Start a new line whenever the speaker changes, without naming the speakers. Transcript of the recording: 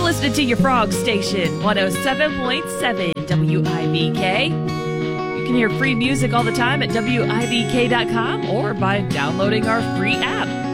listening to your Frog Station, 107.7 WIVK. You can hear free music all the time at WIVK.com or by downloading our free app.